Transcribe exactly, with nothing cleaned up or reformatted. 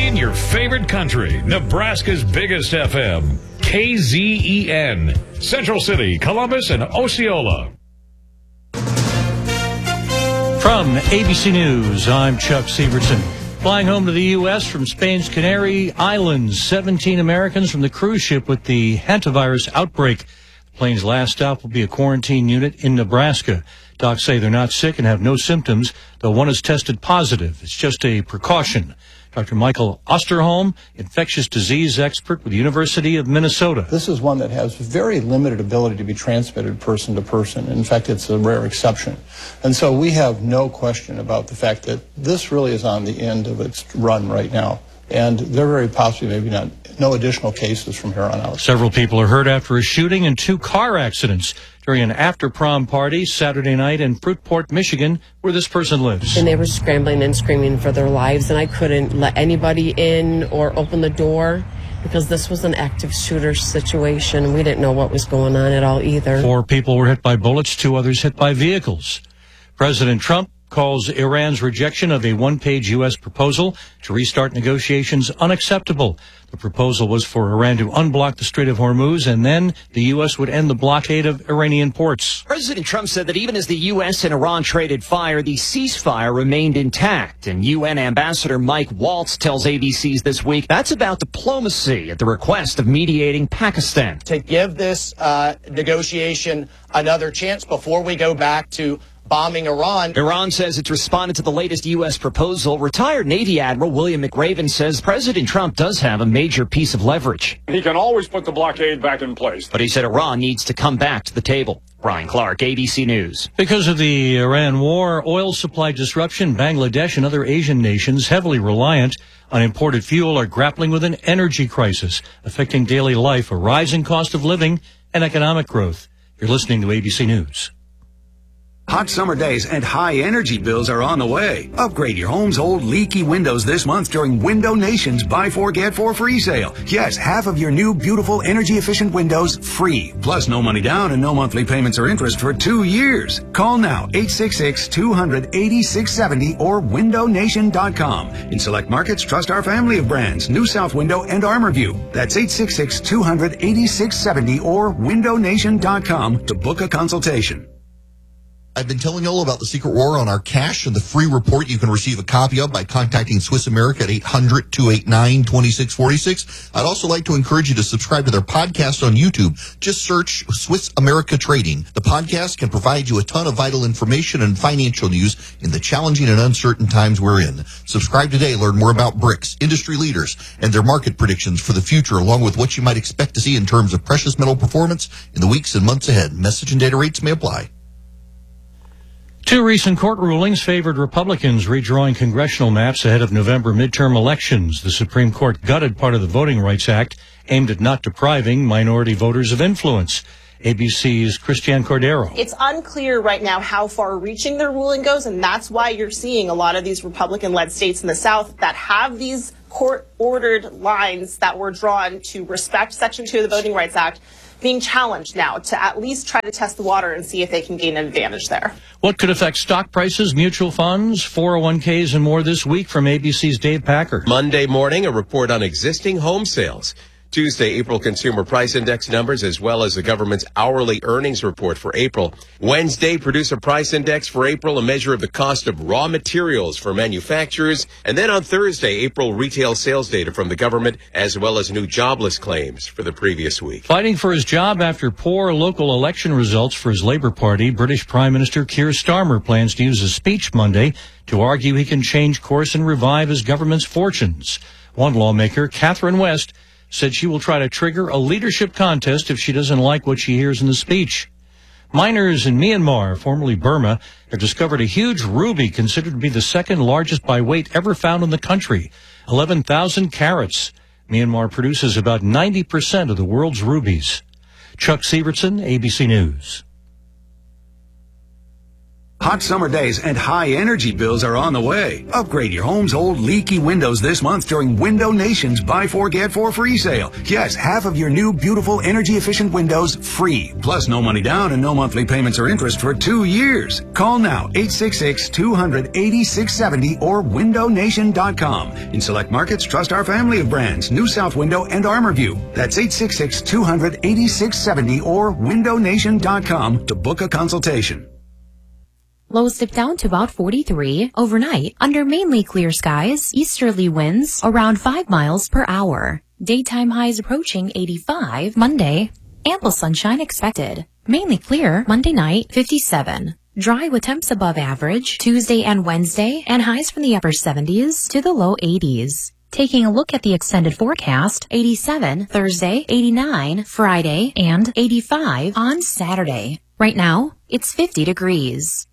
Playing your favorite country, Nebraska's biggest F M, K Z E N, Central City, Columbus, and Osceola. From A B C News, I'm Chuck Severson. Flying home to the U S from Spain's Canary Islands, seventeen Americans from the cruise ship with the hantavirus outbreak. The plane's last stop will be a quarantine unit in Nebraska. Docs say they're not sick and have no symptoms, though one is tested positive. It's just a precaution. Doctor Michael Osterholm, infectious disease expert with the University of Minnesota. This is one that has very limited ability to be transmitted person to person. In fact, it's a rare exception. And so we have no question about the fact that this really is on the end of its run right now. And there very possibly maybe not no additional cases from here on out. Several people are hurt after a shooting and two car accidents during an after-prom party Saturday night in Fruitport, Michigan, where this person lives. And they were scrambling and screaming for their lives, and I couldn't let anybody in or open the door because this was an active shooter situation. We didn't know what was going on at all either. Four people were hit by bullets, two others hit by vehicles. President Trump calls Iran's rejection of a one-page U S proposal to restart negotiations unacceptable. The proposal was for Iran to unblock the Strait of Hormuz, and then the U S would end the blockade of Iranian ports. President Trump said that even as the U S and Iran traded fire, the ceasefire remained intact. And U N Ambassador Mike Waltz tells A B C's This Week that's about diplomacy at the request of mediating Pakistan. To give this uh, negotiation another chance before we go back to bombing Iran. Iran says it's responded to the latest U S proposal. Retired Navy Admiral William McRaven says President Trump does have a major piece of leverage. He can always put the blockade back in place. But he said Iran needs to come back to the table. Brian Clark, A B C News. Because of the Iran war, oil supply disruption, Bangladesh and other Asian nations heavily reliant on imported fuel are grappling with an energy crisis affecting daily life, a rising cost of living, and economic growth. You're listening to A B C News. Hot summer days and high energy bills are on the way. Upgrade your home's old leaky windows this month during Window Nation's Buy Four Get Four free sale. Yes, half of your new beautiful energy efficient windows free. Plus no money down and no monthly payments or interest for two years. Call now eight six six, two hundred, eighty-six seventy or window nation dot com. In select markets, trust our family of brands, New South Window and ArmorView. That's eight six six, two hundred, eighty-six seventy or window nation dot com to book a consultation. I've been telling you all about the secret war on our cash and the free report you can receive a copy of by contacting Swiss America at eight hundred, two eight nine, two six four six. I'd also like to encourage you to subscribe to their podcast on YouTube. Just search Swiss America Trading. The podcast can provide you a ton of vital information and financial news in the challenging and uncertain times we're in. Subscribe today. Learn more about BRICS, industry leaders, and their market predictions for the future, along with what you might expect to see in terms of precious metal performance in the weeks and months ahead. Message and data rates may apply. Two recent court rulings favored Republicans redrawing congressional maps ahead of November midterm elections. The Supreme Court gutted part of the Voting Rights Act aimed at not depriving minority voters of influence. A B C's Christiane Cordero. It's unclear right now how far-reaching their ruling goes, and that's why you're seeing a lot of these Republican-led states in the South that have these court-ordered lines that were drawn to respect Section two of the Voting Rights Act being challenged now to at least try to test the water and see if they can gain an advantage there. What could affect stock prices, mutual funds, four oh one k's, and more this week from A B C's Dave Packer. Monday morning, a report on existing home sales. Tuesday, April Consumer Price Index numbers, as well as the government's hourly earnings report for April. Wednesday, Producer Price Index for April, a measure of the cost of raw materials for manufacturers. And then on Thursday, April retail sales data from the government, as well as new jobless claims for the previous week. Fighting for his job after poor local election results for his Labour Party, British Prime Minister Keir Starmer plans to use his speech Monday to argue he can change course and revive his government's fortunes. One lawmaker, Catherine West, said she will try to trigger a leadership contest if she doesn't like what she hears in the speech. Miners in Myanmar, formerly Burma, have discovered a huge ruby considered to be the second largest by weight ever found in the country, eleven thousand carats. Myanmar produces about ninety percent of the world's rubies. Chuck Severson, A B C News. Hot summer days and high energy bills are on the way. Upgrade your home's old leaky windows this month during Window Nation's Buy Four Get Four free sale. Yes, half of your new beautiful energy efficient windows free. Plus no money down and no monthly payments or interest for two years. Call now eight six six, two hundred, eighty-six seventy or window nation dot com. In select markets, trust our family of brands, New South Window and ArmorView. That's eight six six, two hundred, eighty-six seventy or window nation dot com to book a consultation. Lows dip down to about forty-three overnight under mainly clear skies, easterly winds around five miles per hour. Daytime highs approaching eighty-five Monday. Ample sunshine expected. Mainly clear Monday night, fifty-seven. Dry with temps above average Tuesday and Wednesday and highs from the upper seventies to the low eighties. Taking a look at the extended forecast, eighty-seven Thursday, eighty-nine Friday, and eighty-five on Saturday. Right now, it's fifty degrees.